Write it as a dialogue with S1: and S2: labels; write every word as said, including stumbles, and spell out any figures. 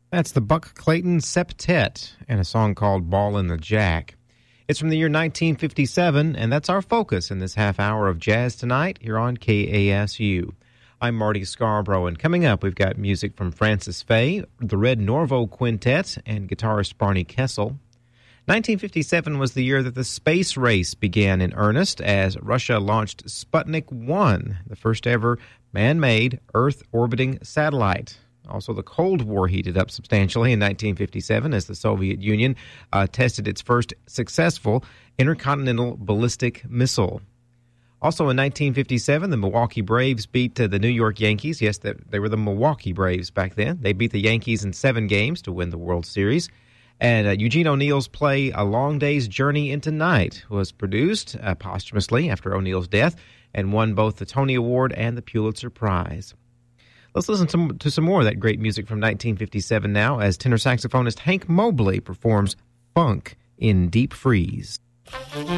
S1: That's the Buck Clayton Septet and a song called Ball in the Jack. It's from the year nineteen fifty-seven, and that's our focus in this half hour of Jazz Tonight here on K A S U. I'm Marty Scarborough, and coming up, we've got music from Francis Faye, the Red Norvo Quintet, and guitarist Barney Kessel. nineteen fifty-seven was the year that the space race began in earnest as Russia launched Sputnik one, the first ever man-made Earth-orbiting satellite. Also, the Cold War heated up substantially in nineteen fifty-seven as the Soviet Union uh, tested its first successful intercontinental ballistic missile. Also in nineteen fifty-seven, the Milwaukee Braves beat uh, the New York Yankees. Yes, they, they were the Milwaukee Braves back then. They beat the Yankees in seven games to win the World Series. And uh, Eugene O'Neill's play A Long Day's Journey into Night was produced uh, posthumously after O'Neill's death and won both the Tony Award and the Pulitzer Prize. Let's listen to, to some more of that great music from nineteen fifty-seven now as tenor saxophonist Hank Mobley performs Funk in Deep Freeze.